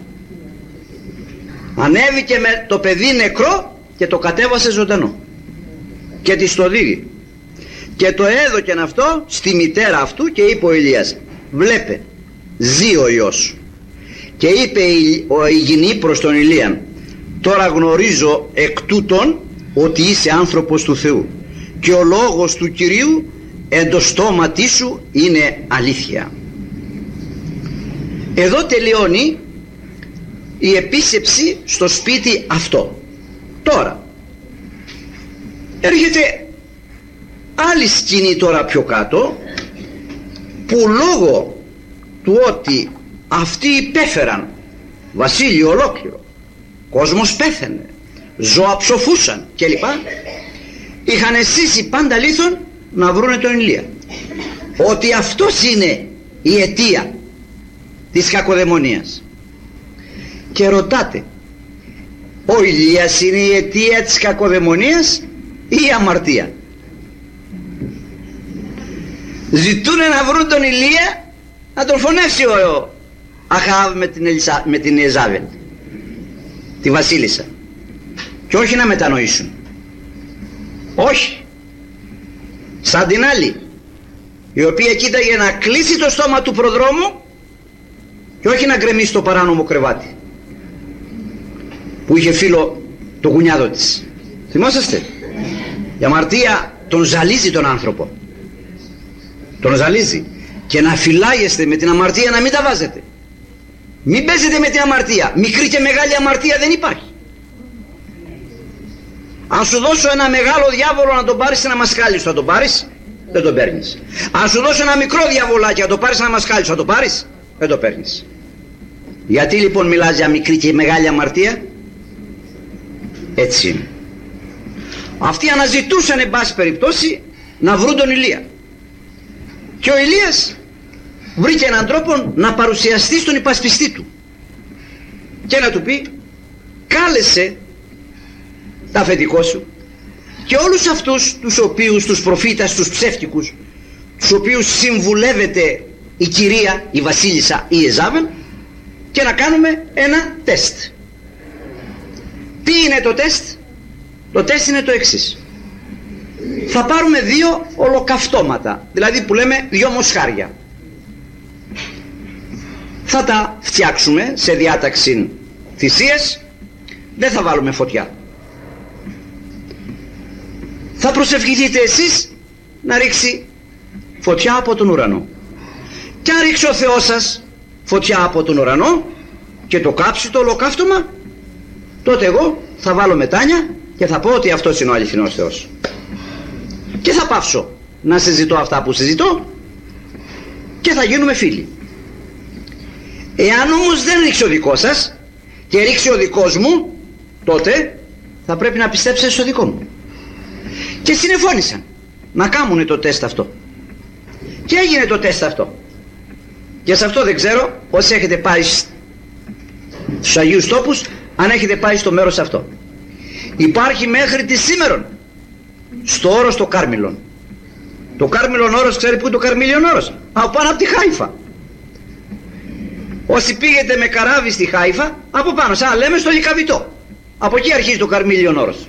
Ανέβηκε με το παιδί νεκρό και το κατέβασε ζωντανό και της το δίδει και το έδωκεν αυτό στη μητέρα αυτού, και είπε ο Ηλίας, βλέπε, ζει ο Υιός σου. Και είπε ο Ιγινή προς τον Ηλίαν, τώρα γνωρίζω εκ τούτων ότι είσαι άνθρωπος του Θεού, και ο λόγος του Κυρίου εν το στόματί σου είναι αλήθεια. Εδώ τελειώνει η επίσκεψη στο σπίτι αυτό. Τώρα έρχεται άλλη σκηνή τώρα πιο κάτω, που λόγω του ότι αυτοί υπέφεραν βασίλειο ολόκληρο, κόσμος πέθαινε, ζώα ψοφούσαν κλπ, είχαν αισθήσει πάντα λίθον να βρούνε τον Ηλία, ότι αυτός είναι η αιτία της κακοδαιμονίας. Και ρωτάτε, ο Ηλίας είναι η αιτία της κακοδαιμονίας ή η αμαρτία? Ζητούνε να βρουν τον Ηλία να τον φωνεύσει ο Αχάβ με την, Ελισά, με την Εζάβελ, τη βασίλισσα, και όχι να μετανοήσουν. Όχι, σαν την άλλη, η οποία κοίταγε να κλείσει το στόμα του προδρόμου και όχι να γκρεμίσει το παράνομο κρεβάτι που είχε φίλο το κουνιάδο της. Θυμόσαστε? Η αμαρτία τον ζαλίζει τον άνθρωπο, τον ζαλίζει, και να φυλάγεστε με την αμαρτία, να μην τα βάζετε. Μην παίζετε με την αμαρτία. Μικρή και μεγάλη αμαρτία δεν υπάρχει. Αν σου δώσω ένα μεγάλο διάβολο να τον πάρεις ένα μασκάλι σου, θα τον πάρεις? Δεν τον παίρνεις. Αν σου δώσω ένα μικρό διαβολάκι να τον πάρεις ένα μασκάλι σου, θα τον πάρεις? Δεν το παίρνεις. Γιατί λοιπόν μιλάς για μικρή και μεγάλη αμαρτία? Έτσι είναι. Αυτοί αναζητούσαν εν πάση περιπτώσει να βρουν τον Ηλία, και ο Ηλίας βρήκε έναν τρόπο να παρουσιαστεί στον υπασπιστή του και να του πει, κάλεσε τα αφεντικό σου και όλους αυτούς τους οποίους, τους προφήτας, τους ψεύτικους, τους οποίους συμβουλεύεται η κυρία, η βασίλισσα ή η Εζάβελ, και να κάνουμε ένα τεστ. Τι είναι το τεστ? Το τεστ είναι το εξής. Θα πάρουμε δύο ολοκαυτώματα, δηλαδή που λέμε δύο μοσχάρια. Θα τα φτιάξουμε σε διάταξη θυσίες, δεν θα βάλουμε φωτιά. Θα προσευχηθείτε εσείς να ρίξει φωτιά από τον ουρανό, και αν ρίξει ο Θεός σας φωτιά από τον ουρανό και το κάψει το ολοκαύτωμα, τότε εγώ θα βάλω μετάνια και θα πω ότι αυτός είναι ο αληθινός Θεός, και θα πάψω να συζητώ αυτά που συζητώ και θα γίνουμε φίλοι. Εάν όμως δεν ρίξει ο δικός σας και ρίξει ο δικός μου, τότε θα πρέπει να πιστέψετε στο δικό μου. Και συνεφώνησαν να κάνουν το τεστ αυτό, και έγινε το τεστ αυτό. Και σε αυτό δεν ξέρω όσοι έχετε πάει στους Αγίους Τόπους, αν έχετε πάει στο μέρος αυτό. Υπάρχει μέχρι τη σήμερον στο όρος το Κάρμιλον. Το Κάρμιλον όρος, ξέρει που είναι το Καρμίλιον όρος? Από πάνω από τη Χάιφα. Όσοι πήγετε με καράβι στη Χάιφα, από πάνω, σαν να λέμε στο Λυκαβητό, από εκεί αρχίζει το Καρμίλιον όρος.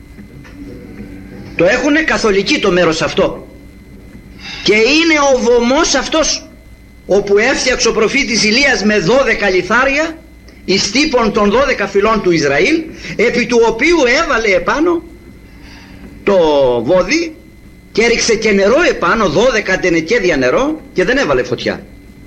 Το έχουνε καθολικοί το μέρος αυτό, και είναι ο βωμός αυτός όπου έφτιαξε ο προφήτης Ηλίας με δώδεκα λιθάρια εις τύπων των δώδεκα φυλών του Ισραήλ, επί του οποίου έβαλε επάνω το βόδι και έριξε και νερό επάνω, δώδεκα τενεκέδια νερό, και δεν έβαλε φωτιά.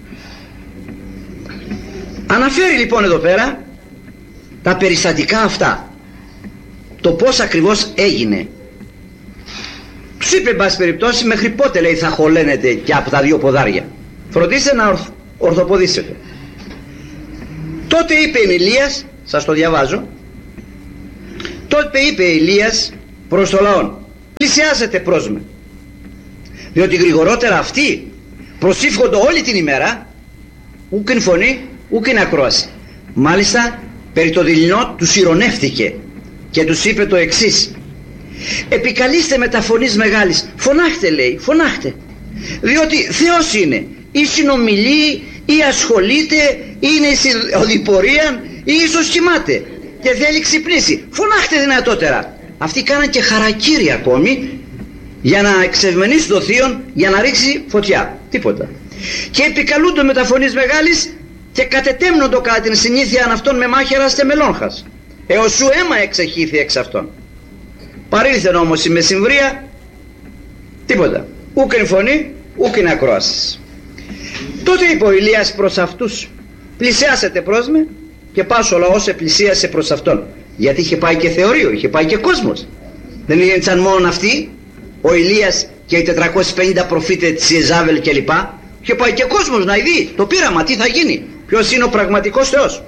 Αναφέρει λοιπόν εδώ πέρα τα περιστατικά αυτά, το πως ακριβώς έγινε. Τους είπε εν πάση περιπτώσει, μέχρι πότε, λέει, θα χωλένετε και από τα δύο ποδάρια? Φροντίστε να ορθ, ορθοποδήσετε. Τότε είπε Ηλίας, σας το διαβάζω. Τότε είπε Ηλίας προς το λαό, πλησιάζετε προς με, διότι γρηγορότερα αυτοί προσήφχονται όλη την ημέρα, ούκεν φωνή ούκεν ακρόαση. Μάλιστα περί το δειλινό τους ηρωνεύτηκε και τους είπε το εξής, επικαλείστε με τα φωνής μεγάλης, φωνάχτε λέει, φωνάχτε, διότι Θεός είναι, ή συνομιλεί ή ασχολείται, ή είναι η οδηπορία ή ίσως κοιμάται και θέλει ξυπνήσει, φωνάχτε δυνατότερα. Αυτοί κάναν και χαρακύρι ακόμη για να εξευμενήσει το θείον, για να ρίξει φωτιά, τίποτα. Και επικαλούνται με τα φωνής μεγάλης και κατετέμνοντο κατά την συνήθεια αυτών με μάχαιρα στε μελόγχας, έως σου αίμα εξεχήθη εξ αυτών. Παρήλθεν όμως η μεσημβρία, τίποτα, ούκεν φωνή ούκεν ακρόασης. Τότε είπε ο Ηλίας προς αυτούς, πλησιάσετε προς με, και πας ο λαός επλησίασε προς αυτόν, γιατί είχε πάει και θεωρείο, είχε πάει και κόσμος. Δεν ήταν μόνο αυτοί, ο Ηλίας και οι τετρακόσιοι πενήντα προφήτες της Ιεζάβελ και λοιπά, είχε πάει και κόσμος να δει το πείραμα, τι θα γίνει, ποιος είναι ο πραγματικός Θεός.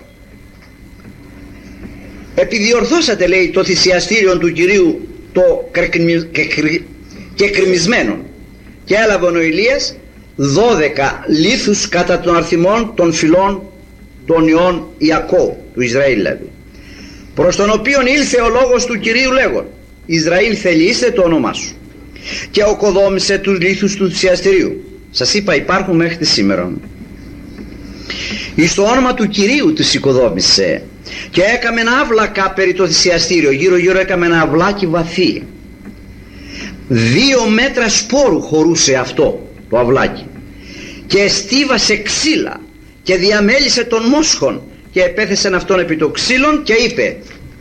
Επιδιορθώσατε λέει το θυσιαστήριο του Κυρίου το κεκρημισμένο, και έλαβαν ο Ηλίας δώδεκα λίθους κατά των αριθμών των φυλών των ιών Ιακώβ, του Ισραήλ δηλαδή, προς τον οποίον ήλθε ο λόγος του Κυρίου λέγον, Ισραήλ θελήστε το όνομά σου, και οκοδόμησε τους λίθους του θυσιαστηρίου. Σας είπα υπάρχουν μέχρι σήμερα. Εις το όνομα του Κυρίου τους οικοδόμησε, και έκαμε ένα αύλακα περί το θυσιαστήριο, γύρω γύρω έκαμε ένα αυλάκι βαθύ, δύο μέτρα σπόρου χωρούσε αυτό το αυλάκι, και στίβασε ξύλα και διαμέλισε τον μόσχον και επέθεσεν αυτόν επί το ξύλον και είπε,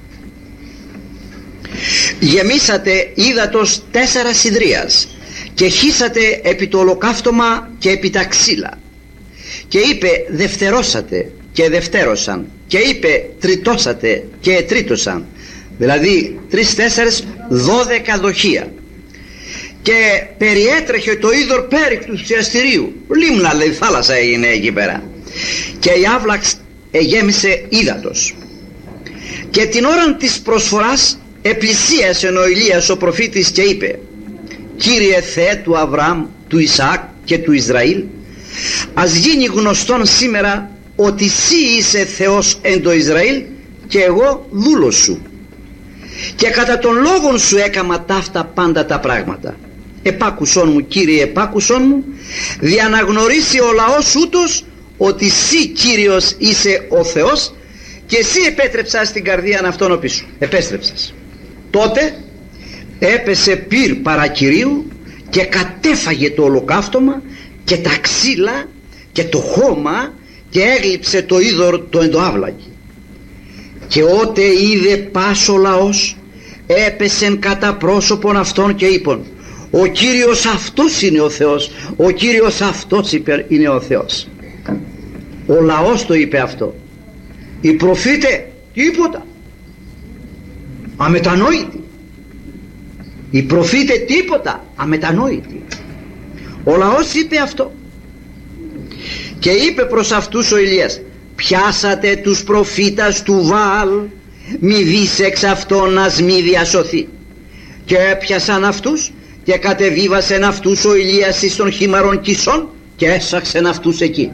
γεμίσατε ύδατος τέσσερα σιδρίας και χύσατε επί το ολοκαύτωμα και επί τα ξύλα, και είπε δευτερώσατε και δευτέρωσαν, και είπε τριτώσατε και τρίτωσαν, δηλαδή τρεις τέσσερις δώδεκα δοχεία, και περιέτρεχε το είδωρ πέρικ του θυσιαστηρίου, λίμνα λέει, θάλασσα έγινε εκεί πέρα, και η άβλαξ εγέμισε ύδατος. Και την ώρα της προσφοράς επλησίασε ο Ηλίας ο προφήτης και είπε, Κύριε Θεέ του Αβραάμ, του Ισαάκ και του Ισραήλ, ας γίνει γνωστόν σήμερα ότι εσύ είσαι Θεός εν το Ισραήλ και εγώ δούλος σου, και κατά τον λόγον σου έκαμα ταύτα πάντα τα πράγματα. Επάκουσόν μου Κύριε, επάκουσόν μου, δια να γνωρίσει ο λαός ούτως ότι εσύ Κύριος είσαι ο Θεός, και εσύ επέτρεψας την καρδία αυτόν ο πίσω, επέστρεψας. Τότε έπεσε πυρ παρακυρίου και κατέφαγε το ολοκαύτωμα και τα ξύλα και το χώμα, και έγλειψε το είδωρ το εντοάβλακι. Και ότε είδε πας ο λαός, έπεσεν κατά πρόσωπον αυτών και είπον, ο Κύριος αυτός είναι ο Θεός, ο Κύριος αυτός είναι ο Θεός. Ο λαός το είπε αυτό, οι προφήτες τίποτα, αμετανόητοι, οι προφήτες τίποτα, αμετανόητοι. Ο λαός είπε αυτό, και είπε προς αυτούς ο Ηλίας, πιάσατε τους προφήτας του Βαάλ, μη δεις εξ αυτών ας μη διασωθεί. Και έπιασαν αυτούς και κατεβίβασεν αυτούς ο Ηλίας εις των χήμαρων Κισών και έσφαξεν αυτούς εκεί.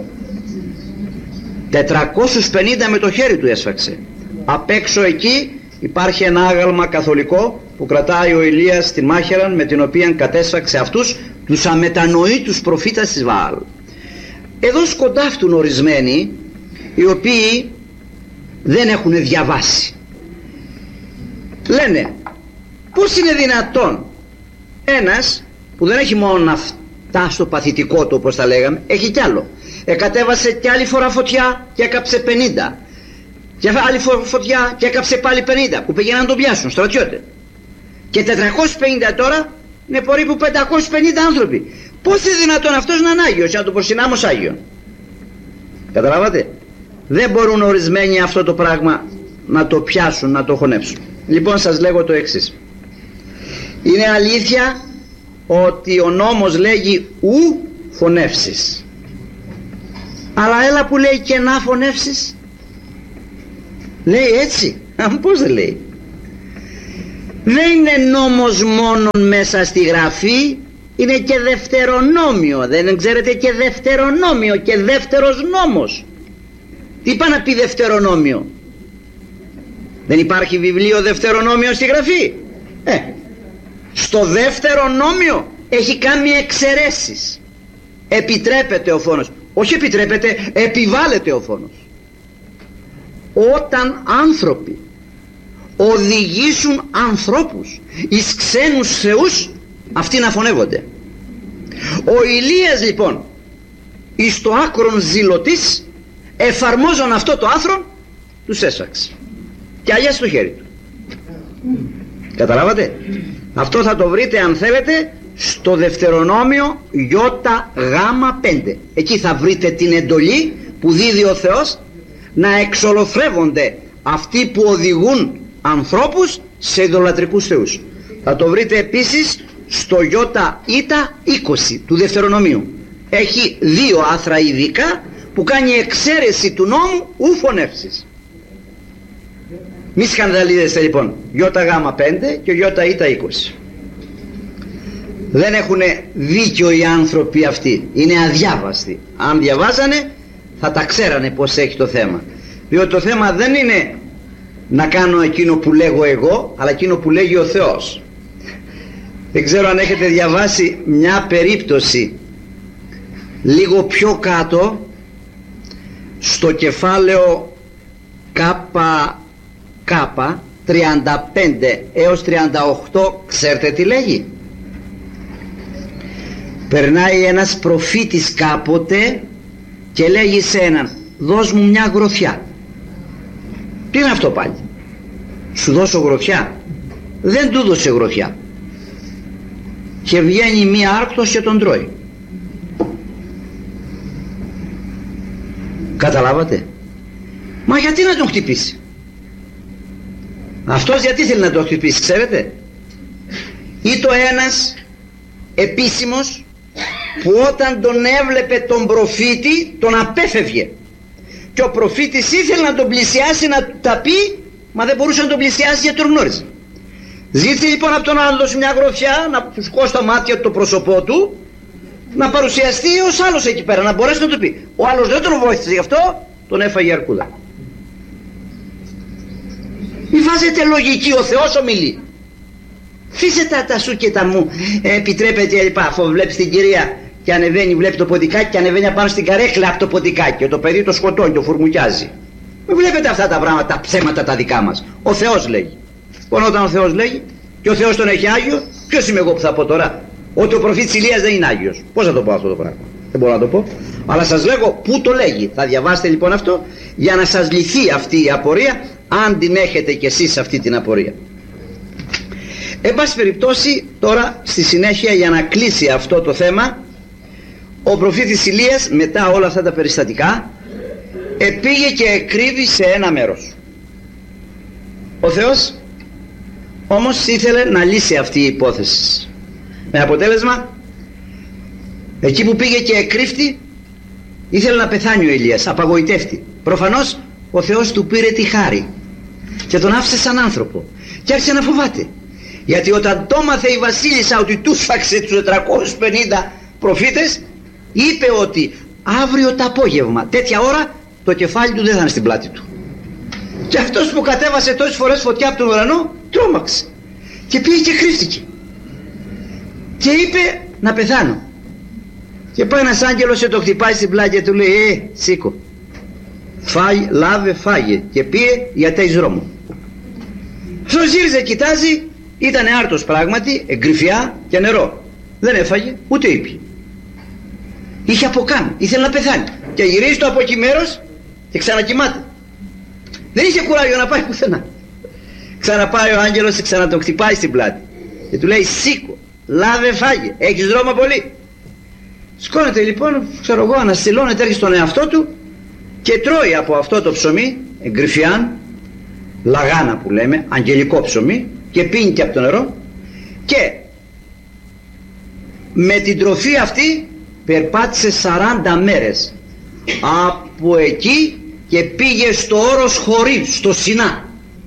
τετρακόσιους πενήντα με το χέρι του έσφαξε. Απ' έξω εκεί υπάρχει ένα άγαλμα καθολικό που κρατάει ο Ηλίας στην μάχαιρα, με την οποία κατέσφαξε αυτούς τους αμετανοήτους προφήτας της Βαάλ. Εδώ σκοντάφτουν ορισμένοι οι οποίοι δεν έχουν διαβάσει. Λένε, πώς είναι δυνατόν ένας που δεν έχει μόνο αυτά στο παθητικό του, όπως τα λέγαμε, έχει κι άλλο, εκατέβασε κι άλλη φορά φωτιά και έκαψε πενήντα, και άλλη φορά φωτιά και έκαψε πάλι πενήντα, που πήγαιναν να τον πιάσουν στρατιώτες, και τετρακόσιοι πενήντα τώρα είναι περίπου πεντακόσιοι πενήντα άνθρωποι. Πώς είναι δυνατόν αυτός να είναι Άγιος, να το προσυνάμω ως Άγιο? Καταλάβατε? Δεν μπορούν ορισμένοι αυτό το πράγμα να το πιάσουν, να το χωνέψουν. Λοιπόν, σας λέγω το εξής. Είναι αλήθεια ότι ο νόμος λέγει ου φωνεύσεις, αλλά έλα που λέει και να φωνεύσεις. Λέει έτσι? Α, πώς δεν λέει? Δεν είναι νόμος μόνο μέσα στη Γραφή, είναι και δευτερονόμιο. Δεν ξέρετε, και δευτερονόμιο και δεύτερος νόμος. Τι πάει να πει δευτερονόμιο? Δεν υπάρχει βιβλίο δευτερονόμιο στη Γραφή? Ε, στο δεύτερο νόμιο έχει κάνει εξαιρέσεις. Επιτρέπεται ο φόνος. Όχι επιτρέπεται, επιβάλλεται ο φόνος. Όταν άνθρωποι οδηγήσουν ανθρώπους εις ξένους θεούς, αυτοί να φωνεύονται. Ο Ηλίας λοιπόν εις το άκρον ζηλωτής, εφαρμόζον αυτό το άθρο, τους έσαξε και αλλιώς στο χέρι του. Καταλάβατε? Αυτό θα το βρείτε, αν θέλετε, στο Δευτερονόμιο Ι Γ πέντε. Εκεί θα βρείτε την εντολή που δίδει ο Θεός να εξολοθρεύονται αυτοί που οδηγούν ανθρώπους σε ειδωλατρικούς θεούς. Θα το βρείτε επίσης στο Ι είκοσι του Δευτερονομίου. Έχει δύο άθρα ειδικά που κάνει εξαίρεση του νόμου ου φωνεύσεις. Μη σκανδαλίζεστε λοιπόν. Ι Γ πέντε και Ι είκοσι. Δεν έχουν δίκιο οι άνθρωποι αυτοί, είναι αδιάβαστοι. Αν διαβάζανε θα τα ξέρανε πως έχει το θέμα. Διότι το θέμα δεν είναι να κάνω εκείνο που λέγω εγώ, αλλά εκείνο που λέγει ο Θεός. Δεν ξέρω αν έχετε διαβάσει μια περίπτωση λίγο πιο κάτω, στο κεφάλαιο ΚΚ τριάντα πέντε έως τριάντα οκτώ. Ξέρετε τι λέγει? Περνάει ένας προφήτης κάποτε και λέγει σε έναν, δώσ' μου μια γροθιά. Τι είναι αυτό πάλι? Σου δώσω γροθιά? Δεν του δώσε γροθιά και βγαίνει μία άρκτος και τον τρώει. Καταλάβατε? Μα γιατί να τον χτυπήσει? Αυτός γιατί θέλει να τον χτυπήσει, ξέρετε? Ή το ένας επίσημος που όταν τον έβλεπε τον προφήτη τον απέφευγε και ο προφήτης ήθελε να τον πλησιάσει να τα πει, μα δεν μπορούσε να τον πλησιάσει γιατί τον γνώριζε. Ζήτησε λοιπόν από τον άλλο να δώσει μια γροθιά, να του σκώσει τα μάτια του, το πρόσωπό του, να παρουσιαστεί ως άλλος εκεί πέρα, να μπορέσει να του πει. Ο άλλος δεν τον βοήθησε, γι' αυτό τον έφαγε η αρκούδα. Μη βάζετε λογική, ο Θεός ομιλεί. Φύσε τα, τα σου και τα μου, ε, επιτρέπεται λοιπά. Αφού βλέπεις την κυρία και ανεβαίνει, βλέπει το ποντικάκι και ανεβαίνει απάνω στην καρέκλα από το ποντικάκι και το παιδί το σκοτώνει, το φουρμουκιάζει. Μην βλέπετε αυτά τα πράγματα, τα ψέματα τα δικά μας. Ο Θεός λέγει. Μόνο όταν ο Θεός λέγει και ο Θεός τον έχει Άγιο, ποιος είμαι εγώ που θα πω τώρα ότι ο προφήτης Ηλίας δεν είναι Άγιος? Πώς θα το πω αυτό το πράγμα? Δεν μπορώ να το πω. Αλλά σας λέγω πού το λέγει. Θα διαβάσετε λοιπόν αυτό για να σας λυθεί αυτή η απορία, αν την έχετε κι εσείς αυτή την απορία. Εν πάση περιπτώσει, τώρα στη συνέχεια, για να κλείσει αυτό το θέμα, ο προφήτης Ηλίας μετά όλα αυτά τα περιστατικά επήγε και εκρύβει σε ένα μέρος. Ο Θεός όμως ήθελε να λύσει αυτή η υπόθεση, με αποτέλεσμα εκεί που πήγε και εκρύφτη ήθελε να πεθάνει ο Ηλίας, απαγοητεύτη. Προφανώς ο Θεός του πήρε τη χάρη και τον άφησε σαν άνθρωπο και άρχισε να φοβάται, γιατί όταν το μάθε η βασίλισσα ότι του σφάξε τους τετρακόσιους πενήντα προφήτες, είπε ότι αύριο το απόγευμα τέτοια ώρα το κεφάλι του δεν θα είναι στην πλάτη του. Και αυτός που κατέβασε τόσες φορές φωτιά από τον ουρανό τρόμαξε και πήγε και κρύφτηκε και είπε να πεθάνω. Και πάει ένας άγγελος και το χτυπάει στην πλάτη και του λέει, ε, σήκω, φάγε, λάβε, φάγε, και πήγε γιατί έχεις δρόμο. Αυτός γύριζε, κοιτάζει, ήταν άρτος πράγματι, εγκρυφιά και νερό. Δεν έφαγε ούτε ήπια. Είχε αποκάνει, ήθελε να πεθάνει και γυρίζει το από εκεί μέρος και ξανακοιμάται. Δεν είχε κουράγιο να πάει πουθενά. Ξαναπάει ο άγγελος και ξανατον χτυπάει στην πλάτη και του λέει, σήκω, λάβε, φάγε, έχεις δρόμο πολύ. Σκόνεται λοιπόν, ξέρω εγώ, αναστηλώνεται, έρχεται στον εαυτό του και τρώει από αυτό το ψωμί, εγκρυφιάν, λαγάνα που λέμε, αγγελικό ψωμί, και πίνει και από το νερό, και με την τροφή αυτή περπάτησε σαράντα μέρες από εκεί και πήγε στο όρος Χορή, στο Σινά.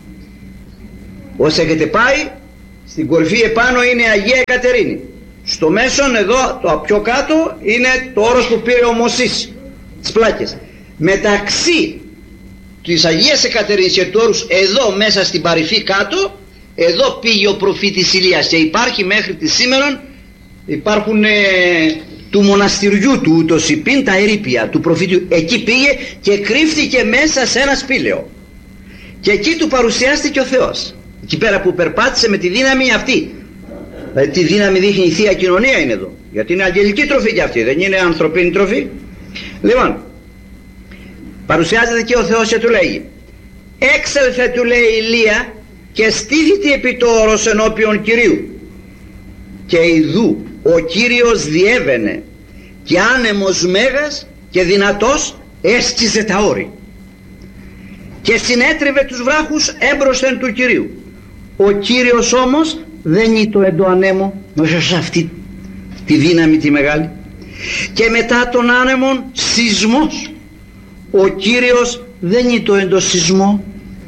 Όσοι έχετε πάει, στην κορυφή επάνω είναι η Αγία Εκατερίνη, στο μέσον εδώ το πιο κάτω είναι το όρος που πήρε ο Μωσής, τις πλάκες. Μεταξύ της Αγίας Εκατερίνης και του όρους εδώ μέσα στην παρυφή κάτω, εδώ πήγε ο προφήτης Ηλίας και υπάρχει μέχρι τη σήμερα, υπάρχουν ε, του μοναστηριού του ούτως υπήν τα ερείπια του προφήτου, εκεί πήγε και κρύφτηκε μέσα σε ένα σπήλαιο και εκεί του παρουσιάστηκε ο Θεός, εκεί πέρα που περπάτησε με τη δύναμη αυτή. Δηλαδή τη δύναμη δείχνει η Θεία Κοινωνία είναι εδώ, γιατί είναι αγγελική τροφή και αυτή, δεν είναι ανθρωπίνη τροφή. Λοιπόν, παρουσιάζεται και ο Θεός και του λέει, έξελθε του λέει Ηλία και στήθητη επί το όρος ενώπιον Κυρίου, και ιδού ο Κύριος διέβαινε και άνεμος μέγας και δυνατός έσκιζε τα όρη και συνέτριβε τους βράχους έμπροσθεν του Κυρίου. Ο Κύριος όμως δεν ήτο εν το ανέμο μέσα σε αυτή τη δύναμη τη μεγάλη, και μετά τον άνεμον σεισμός. Ο Κύριος δεν ήτο εν το σεισμό,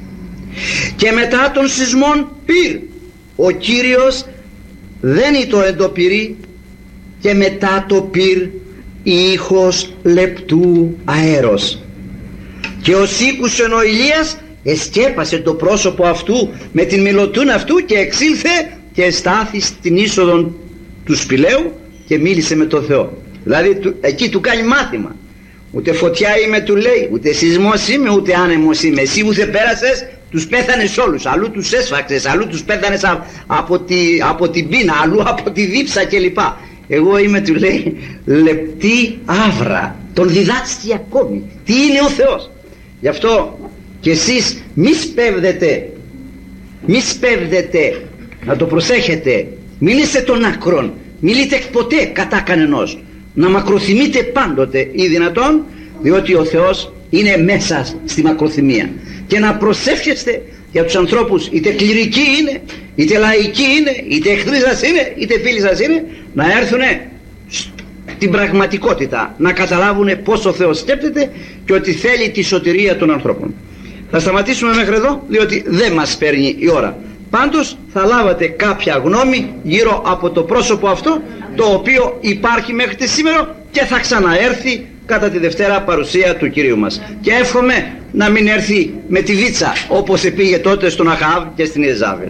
και μετά τον σεισμόν πυρ. Ο Κύριος δεν ήτο εν το πυρί, και μετά το πυρ ήχος λεπτού αέρος. Και ως ήκουσεν ο Ηλίας εσκέπασε το πρόσωπο αυτού με την μιλωτούν αυτού και εξήλθε και στάθη στην είσοδο του σπηλαίου και μίλησε με τον Θεό. Δηλαδή εκεί του κάνει μάθημα. Ούτε φωτιά είμαι του λέει, ούτε σεισμός είμαι, ούτε άνεμος είμαι. Εσύ ούτε πέρασες, τους πέθανες όλους, αλλού τους έσφαξες, αλλού τους πέθανες από, τη, από την πείνα, αλλού από τη δίψα κλπ. Εγώ είμαι, του λέει, λεπτή άβρα. Τον διδάσκει ακόμη τι είναι ο Θεός. Γι' αυτό και εσείς μη σπέβδετε, μη σπέβδετε, να το προσέχετε, μην είστε των άκρων, μη λείτε ποτέ κατά κανενός, να μακροθυμείτε πάντοτε ή δυνατόν, διότι ο Θεός είναι μέσα στη μακροθυμία. Και να προσεύχεστε για τους ανθρώπους, είτε κληρικοί είναι, είτε λαϊκοί είναι, είτε εχθροί σας είναι, είτε φίλοι σας είναι, να έρθουν στην πραγματικότητα, να καταλάβουν πως ο Θεός σκέπτεται και ότι θέλει τη σωτηρία των ανθρώπων. Θα σταματήσουμε μέχρι εδώ, διότι δεν μας παίρνει η ώρα. Πάντως θα λάβατε κάποια γνώμη γύρω από το πρόσωπο αυτό, το οποίο υπάρχει μέχρι τη σήμερα και θα ξαναέρθει κατά τη Δευτέρα παρουσία του Κυρίου μας. Και εύχομαι να μην έρθει με τη βίτσα όπως επήγε τότε στον Αχάβ και στην Ιεζάβελ.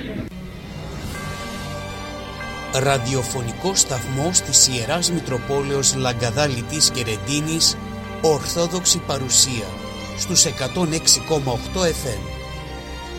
Ραδιοφωνικό σταθμός της Ιεράς Μητροπόλεως Λαγκαδάλητης και Ρεντίνης, Ορθόδοξη παρουσία στους εκατόν έξι κόμμα οκτώ εφ εμ.